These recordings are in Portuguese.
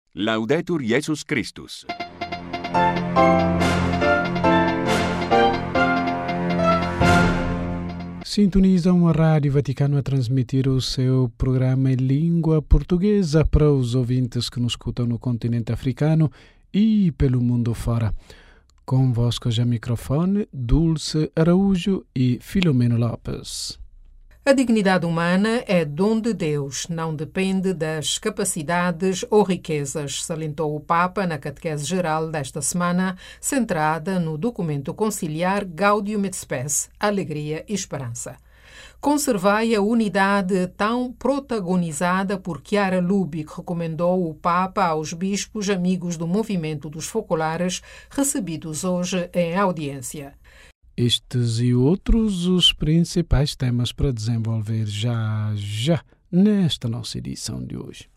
Laudetur Jesus Christus. Sintonizam a Rádio Vaticano a transmitir o seu programa em língua portuguesa para os ouvintes que nos escutam no continente africano e pelo mundo fora. Convosco já microfone, Dulce Araújo e Filomeno Lopes. A dignidade humana é dom de Deus, não depende das capacidades ou riquezas, salientou o Papa na catequese geral desta semana, centrada no documento conciliar Gaudium et Spes, Alegria e Esperança. Conservai a unidade tão protagonizada por Chiara Lubich, recomendou o Papa aos bispos amigos do movimento dos focolares, recebidos hoje em audiência. Estes e outros os principais temas para desenvolver já nesta nossa edição de hoje.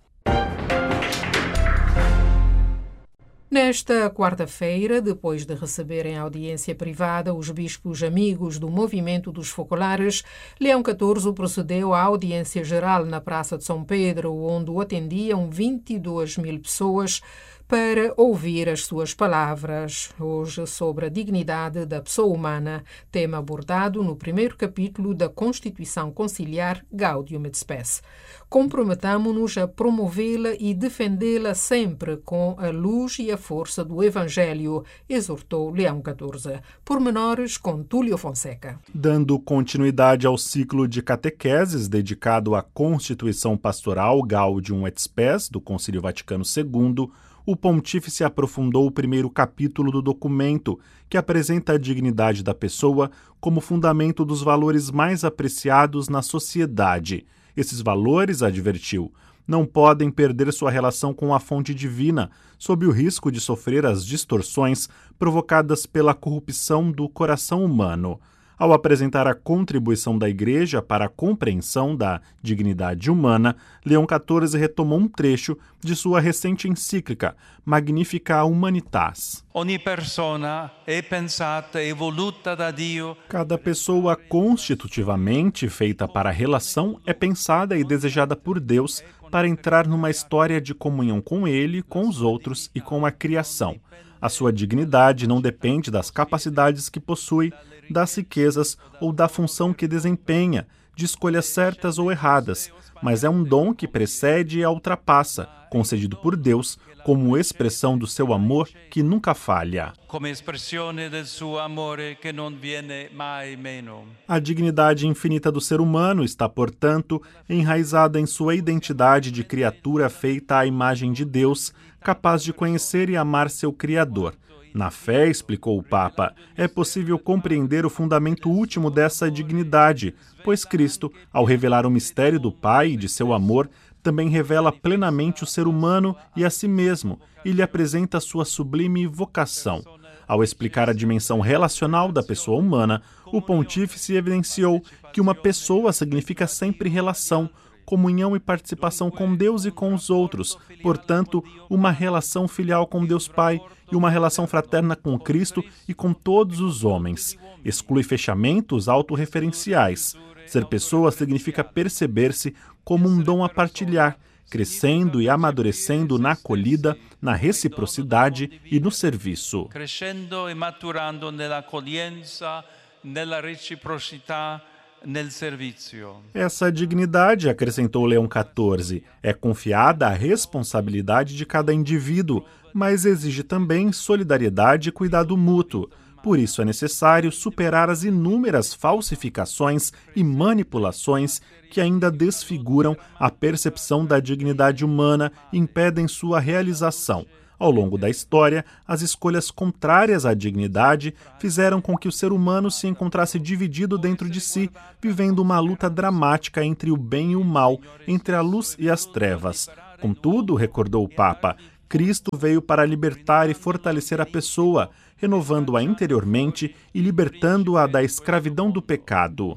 Nesta quarta-feira, depois de receber em audiência privada os bispos amigos do movimento dos focolares, Leão XIV procedeu à audiência geral na Praça de São Pedro, onde o atendiam 22 mil pessoas, para ouvir as suas palavras, hoje sobre a dignidade da pessoa humana, tema abordado no primeiro capítulo da Constituição Conciliar Gaudium et Spes. Comprometamo-nos a promovê-la e defendê-la sempre com a luz e a força do Evangelho, exortou Leão XIV. Pormenores com Túlio Fonseca. Dando continuidade ao ciclo de catequeses dedicado à Constituição Pastoral Gaudium et Spes do Concílio Vaticano II, o pontífice aprofundou o primeiro capítulo do documento, que apresenta a dignidade da pessoa como fundamento dos valores mais apreciados na sociedade. Esses valores, advertiu, não podem perder sua relação com a fonte divina, sob o risco de sofrer as distorções provocadas pela corrupção do coração humano. Ao apresentar a contribuição da Igreja para a compreensão da dignidade humana, Leão XIV retomou um trecho de sua recente encíclica, Magnificat Humanitas. Ogni persona è pensata e voluta da Dio. Cada pessoa constitutivamente feita para a relação é pensada e desejada por Deus para entrar numa história de comunhão com Ele, com os outros e com a criação. A sua dignidade não depende das capacidades que possui, das riquezas ou da função que desempenha, de escolhas certas ou erradas, mas é um dom que precede e a ultrapassa, concedido por Deus como expressão do seu amor que nunca falha. Come espressione del suo amore che non viene mai meno. A dignidade infinita do ser humano está, portanto, enraizada em sua identidade de criatura feita à imagem de Deus, capaz de conhecer e amar seu Criador. Na fé, explicou o Papa, é possível compreender o fundamento último dessa dignidade, pois Cristo, ao revelar o mistério do Pai e de seu amor, também revela plenamente o ser humano e a si mesmo, e lhe apresenta sua sublime vocação. Ao explicar a dimensão relacional da pessoa humana, o pontífice evidenciou que uma pessoa significa sempre relação, comunhão e participação com Deus e com os outros, portanto, uma relação filial com Deus Pai e uma relação fraterna com Cristo e com todos os homens. Exclui fechamentos autorreferenciais. Ser pessoa significa perceber-se como um dom a partilhar, crescendo e amadurecendo na acolhida, na reciprocidade e no serviço. Crescendo e maturando nella accoglienza, nella reciprocità, nel servizio. Essa dignidade, acrescentou Leão XIV, é confiada à responsabilidade de cada indivíduo, mas exige também solidariedade e cuidado mútuo. Por isso é necessário superar as inúmeras falsificações e manipulações que ainda desfiguram a percepção da dignidade humana e impedem sua realização. Ao longo da história, as escolhas contrárias à dignidade fizeram com que o ser humano se encontrasse dividido dentro de si, vivendo uma luta dramática entre o bem e o mal, entre a luz e as trevas. Contudo, recordou o Papa, Cristo veio para libertar e fortalecer a pessoa, renovando-a interiormente e libertando-a da escravidão do pecado.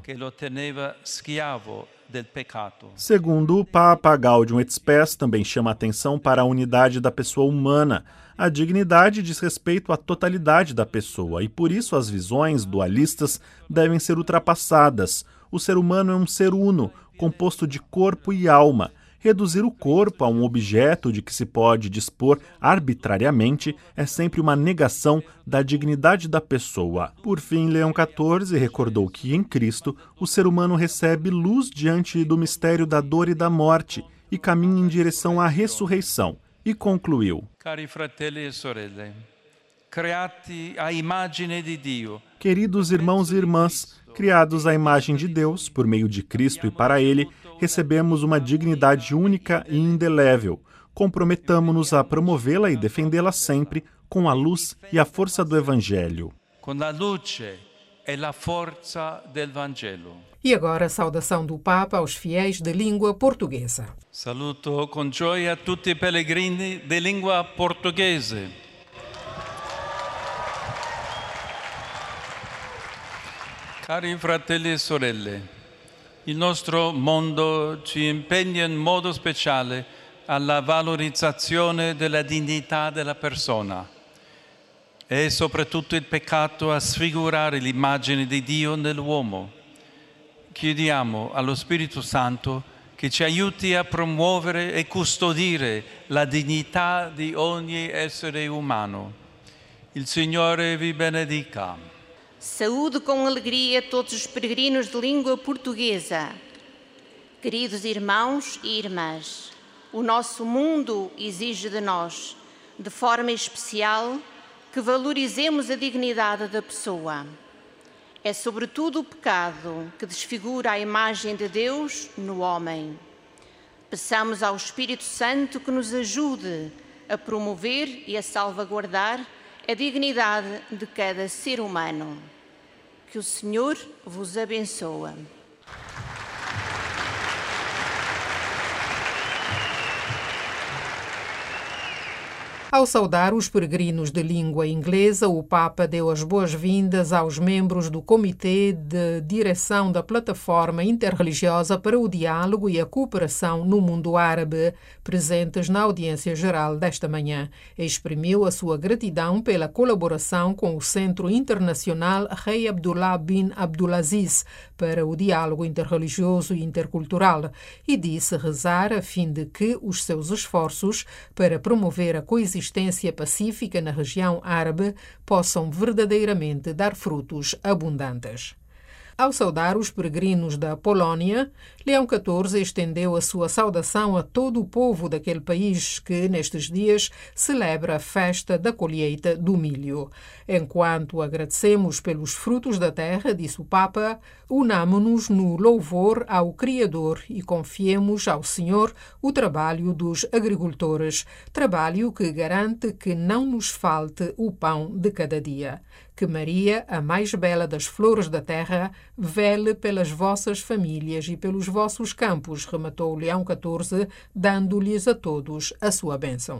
Segundo o Papa, Gaudium et Spes também chama atenção para a unidade da pessoa humana. A dignidade diz respeito à totalidade da pessoa e, por isso, as visões dualistas devem ser ultrapassadas. O ser humano é um ser uno, composto de corpo e alma. Reduzir o corpo a um objeto de que se pode dispor arbitrariamente é sempre uma negação da dignidade da pessoa. Por fim, Leão XIV recordou que, em Cristo, o ser humano recebe luz diante do mistério da dor e da morte e caminha em direção à ressurreição. E concluiu: Cari fratelli e sorelle, creati à imagine di Dio. Queridos irmãos e irmãs, criados à imagem de Deus, por meio de Cristo e para Ele, recebemos uma dignidade única e indelével. Comprometamo-nos a promovê-la e defendê-la sempre com a luz e a força do Evangelho. Com a luce e a forza del Vangelo. E agora a saudação do Papa aos fiéis de língua portuguesa. Saluto con gioia tutti i pellegrini di lingua portoghese. Cari fratelli e sorelle, il nostro mondo ci impegna in modo speciale alla valorizzazione della dignità della persona. È soprattutto il peccato a sfigurare l'immagine di Dio nell'uomo. Chiediamo allo Spirito Santo che ci aiuti a promuovere e custodire la dignità di ogni essere umano. Il Signore vi benedica. Saúde com alegria todos os peregrinos de língua portuguesa. Queridos irmãos e irmãs, o nosso mundo exige de nós, de forma especial, que valorizemos a dignidade da pessoa. É sobretudo o pecado que desfigura a imagem de Deus no homem. Peçamos ao Espírito Santo que nos ajude a promover e a salvaguardar a dignidade de cada ser humano. Que o Senhor vos abençoe. Ao saudar os peregrinos de língua inglesa, o Papa deu as boas-vindas aos membros do Comitê de Direção da Plataforma Interreligiosa para o Diálogo e a Cooperação no Mundo Árabe, presentes na audiência geral desta manhã. Exprimiu a sua gratidão pela colaboração com o Centro Internacional Rei Abdullah bin Abdulaziz para o Diálogo Interreligioso e Intercultural e disse rezar a fim de que os seus esforços para promover a coexistência pacífica na região árabe possam verdadeiramente dar frutos abundantes. Ao saudar os peregrinos da Polónia, Leão XIV estendeu a sua saudação a todo o povo daquele país que, nestes dias, celebra a festa da colheita do milho. Enquanto agradecemos pelos frutos da terra, disse o Papa, unamo-nos no louvor ao Criador e confiemos ao Senhor o trabalho dos agricultores, trabalho que garante que não nos falte o pão de cada dia. Que Maria, a mais bela das flores da terra, vele pelas vossas famílias e pelos vossos campos, rematou Leão XIV, dando-lhes a todos a sua bênção.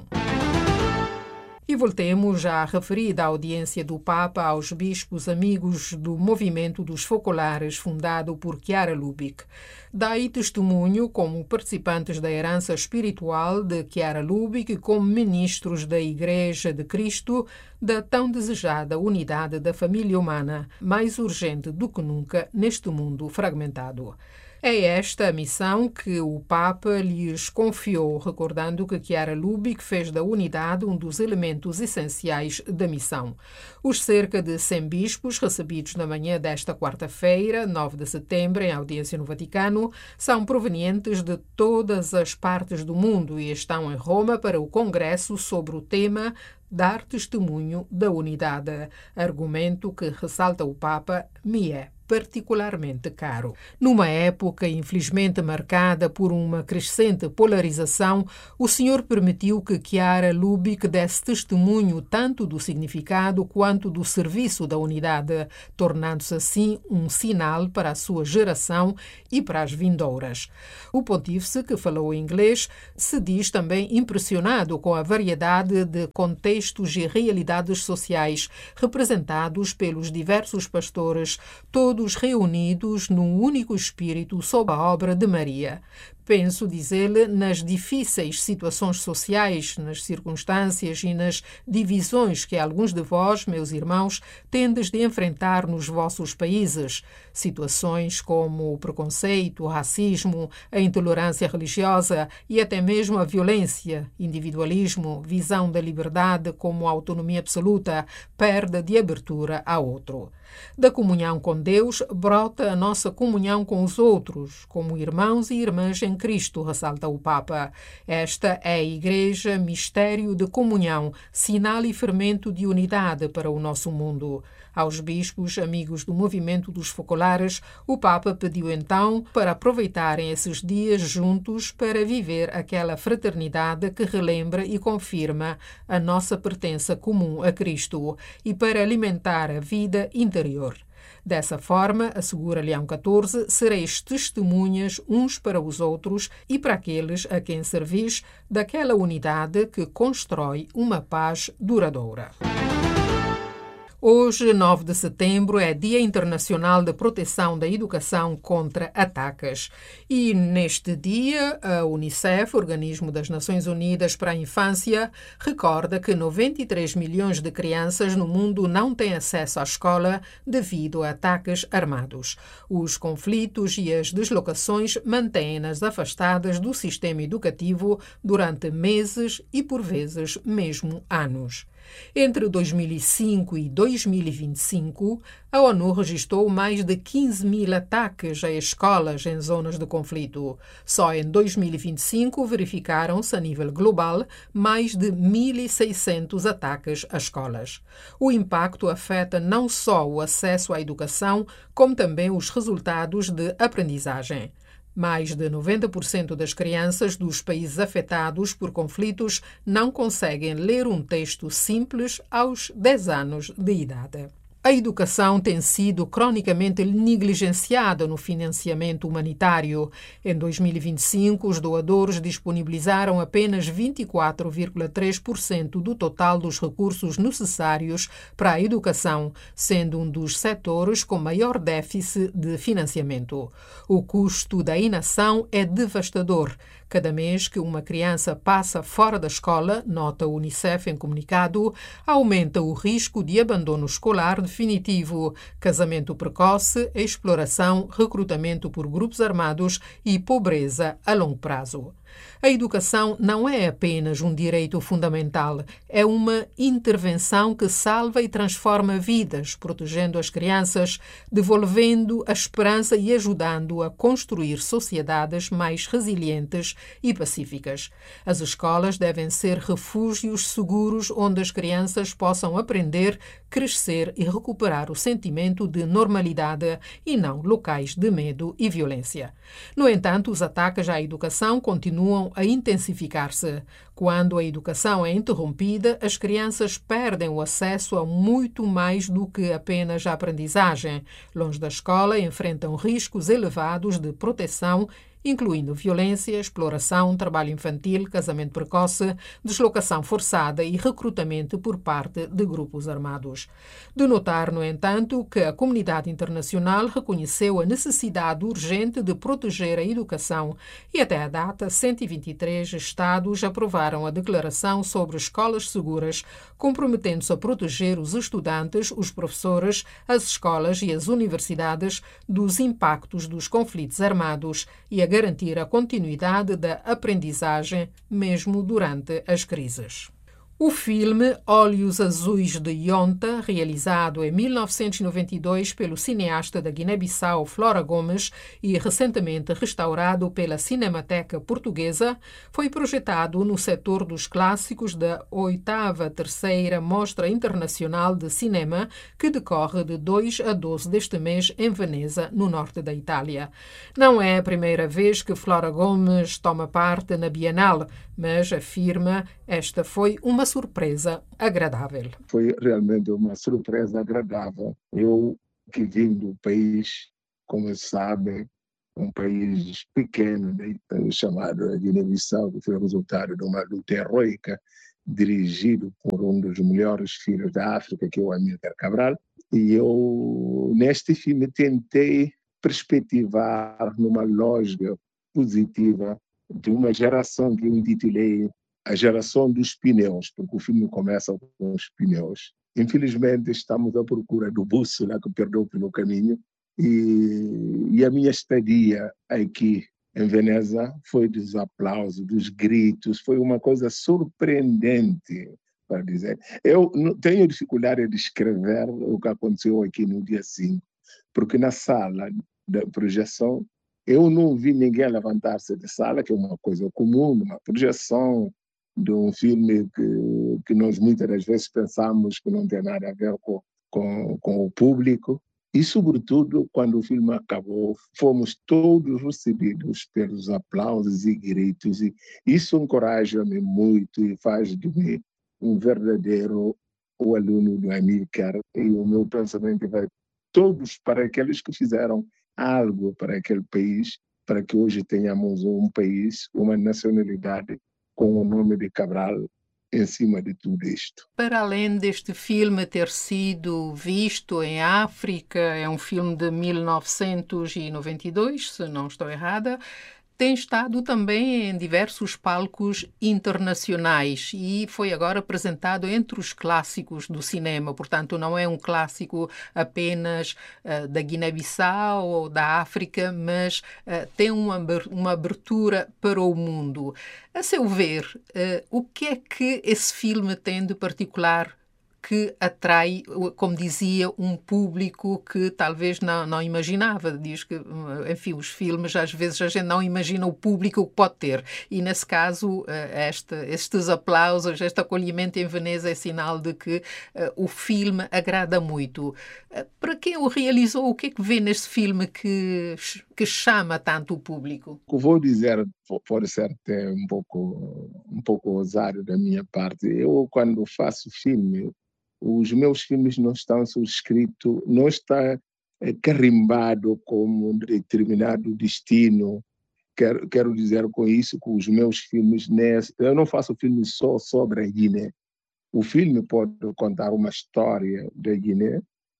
E voltemos à referida audiência do Papa aos bispos amigos do movimento dos focolares fundado por Chiara Lubich. Dai testemunho como participantes da herança espiritual de Chiara Lubich e como ministros da Igreja de Cristo da tão desejada unidade da família humana, mais urgente do que nunca neste mundo fragmentado. É esta a missão que o Papa lhes confiou, recordando que Chiara Lubich fez da unidade um dos elementos essenciais da missão. Os cerca de 100 bispos recebidos na manhã desta quarta-feira, 9 de setembro, em audiência no Vaticano, são provenientes de todas as partes do mundo e estão em Roma para o congresso sobre o tema Dar testemunho da unidade, argumento que, ressalta o Papa, me é particularmente caro. Numa época, infelizmente, marcada por uma crescente polarização, o Senhor permitiu que Chiara Lubich desse testemunho tanto do significado quanto do serviço da unidade, tornando-se assim um sinal para a sua geração e para as vindouras. O pontífice, que falou em inglês, se diz também impressionado com a variedade de contextos e realidades sociais representados pelos diversos pastores, todos reunidos num único espírito sob a obra de Maria. Penso, diz ele, nas difíceis situações sociais, nas circunstâncias e nas divisões que alguns de vós, meus irmãos, tendes de enfrentar nos vossos países. Situações como o preconceito, o racismo, a intolerância religiosa e até mesmo a violência, individualismo, visão da liberdade como autonomia absoluta, perda de abertura a outro. Da comunhão com Deus brota a nossa comunhão com os outros, como irmãos e irmãs em Cristo, ressalta o Papa. Esta é a Igreja, mistério de comunhão, sinal e fermento de unidade para o nosso mundo. Aos bispos, amigos do movimento dos focolares, o Papa pediu então para aproveitarem esses dias juntos para viver aquela fraternidade que relembra e confirma a nossa pertença comum a Cristo e para alimentar a vida interior. Dessa forma, assegura Leão XIV, sereis testemunhas uns para os outros e para aqueles a quem servis daquela unidade que constrói uma paz duradoura. Hoje, 9 de setembro, é Dia Internacional de Proteção da Educação contra Ataques. E neste dia, a Unicef, Organismo das Nações Unidas para a Infância, recorda que 93 milhões de crianças no mundo não têm acesso à escola devido a ataques armados. Os conflitos e as deslocações mantêm-nas afastadas do sistema educativo durante meses e, por vezes, mesmo anos. Entre 2005 e 2025, a ONU registrou mais de 15 mil ataques a escolas em zonas de conflito. Só em 2025 verificaram-se, a nível global, mais de 1.600 ataques a escolas. O impacto afeta não só o acesso à educação, como também os resultados de aprendizagem. Mais de 90% das crianças dos países afetados por conflitos não conseguem ler um texto simples aos 10 anos de idade. A educação tem sido cronicamente negligenciada no financiamento humanitário. Em 2025, os doadores disponibilizaram apenas 24,3% do total dos recursos necessários para a educação, sendo um dos setores com maior déficit de financiamento. O custo da inação é devastador. Cada mês que uma criança passa fora da escola, nota a Unicef em comunicado, aumenta o risco de abandono escolar definitivo, casamento precoce, exploração, recrutamento por grupos armados e pobreza a longo prazo. A educação não é apenas um direito fundamental, é uma intervenção que salva e transforma vidas, protegendo as crianças, devolvendo a esperança e ajudando a construir sociedades mais resilientes e pacíficas. As escolas devem ser refúgios seguros onde as crianças possam aprender, crescer e recuperar o sentimento de normalidade e não locais de medo e violência. No entanto, os ataques à educação continuam a intensificar-se. Quando a educação é interrompida, as crianças perdem o acesso a muito mais do que apenas a aprendizagem. Longe da escola, enfrentam riscos elevados de proteção, incluindo violência, exploração, trabalho infantil, casamento precoce, deslocação forçada e recrutamento por parte de grupos armados. De notar, no entanto, que a comunidade internacional reconheceu a necessidade urgente de proteger a educação e, até a data, 123 Estados aprovaram a Declaração sobre Escolas Seguras, comprometendo-se a proteger os estudantes, os professores, as escolas e as universidades dos impactos dos conflitos armados e a garantir a continuidade da aprendizagem, mesmo durante as crises. O filme Olhos Azuis de Yonta, realizado em 1992 pelo cineasta da Guiné-Bissau Flora Gomes e recentemente restaurado pela Cinemateca Portuguesa, foi projetado no setor dos clássicos da 8ª Mostra Internacional de Cinema, que decorre de 2 a 12 deste mês em Veneza, no norte da Itália. Não é a primeira vez que Flora Gomes toma parte na Bienal, mas afirma esta foi uma surpresa agradável. Foi realmente uma surpresa agradável. Eu que vim do país, como sabem, um país pequeno, chamado Guiné-Bissau, que foi resultado de uma luta heroica dirigido por um dos melhores filhos da África, que é o Amílcar Cabral. E eu, neste filme, tentei perspectivar numa lógica positiva de uma geração que eu intitulei a geração dos pneus, porque o filme começa com os pneus. Infelizmente, estamos à procura do bússola que perdeu pelo caminho, e a minha estadia aqui em Veneza foi dos aplausos, dos gritos, foi uma coisa surpreendente, para dizer. Eu tenho dificuldade de escrever o que aconteceu aqui no dia 5, porque na sala da projeção eu não vi ninguém levantar-se de sala, que é uma coisa comum, uma projeção de um filme que nós muitas das vezes pensamos que não tem nada a ver com o público. E, sobretudo, quando o filme acabou, fomos todos recebidos pelos aplausos e gritos. E isso encoraja-me muito e faz de mim um verdadeiro aluno do Amílcar. E o meu pensamento vai todos para aqueles que fizeram algo para aquele país, para que hoje tenhamos um país, uma nacionalidade com o nome de Cabral em cima de tudo isto. Para além deste filme ter sido visto em África, é um filme de 1992, se não estou errada, tem estado também em diversos palcos internacionais e foi agora apresentado entre os clássicos do cinema. Portanto, não é um clássico apenas da Guiné-Bissau ou da África, mas tem uma abertura para o mundo. A seu ver, o que é que esse filme tem de particular que atrai, como dizia, um público que talvez não imaginava? Diz que, enfim, os filmes, às vezes a gente não imagina o público que pode ter. E, nesse caso, estes aplausos, este acolhimento em Veneza é sinal de que o filme agrada muito. Para quem o realizou, o que é que vê neste filme que chama tanto o público? O que vou dizer pode ser até um pouco ousado da minha parte. Eu, quando faço filme, os meus filmes não estão subscritos, não está carimbado como um determinado destino. Quero dizer com isso que os meus filmes, eu não faço filmes só sobre a Guiné. O filme pode contar uma história da Guiné,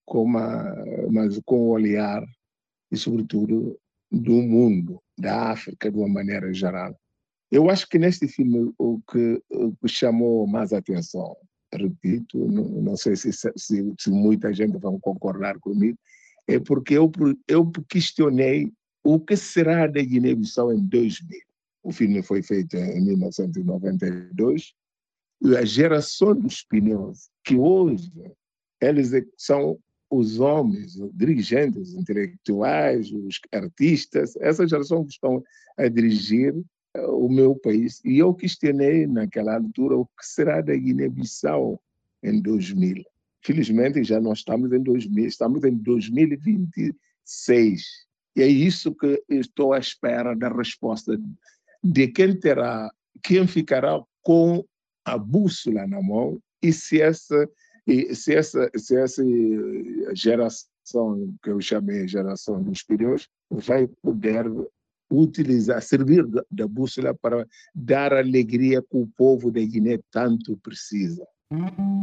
mas com o olhar, e sobretudo, do mundo, da África, de uma maneira geral. Eu acho que neste filme o que chamou mais atenção, repito, não sei se muita gente vai concordar comigo, é porque eu questionei o que será da Guiné-Bissau em 2000. O filme foi feito em 1992, e a geração dos pneus, que hoje eles são os homens, os dirigentes intelectuais, os artistas, essa geração que estão a dirigir o meu país. E eu questionei naquela altura o que será da Guiné-Bissau em 2000. Felizmente já não estamos em 2000, estamos em 2026. E é isso que estou à espera da resposta de quem ficará com a bússola na mão e se essa geração, que eu chamei geração dos pneus, vai poder servir da bússola para dar a alegria que o povo da Guiné tanto precisa.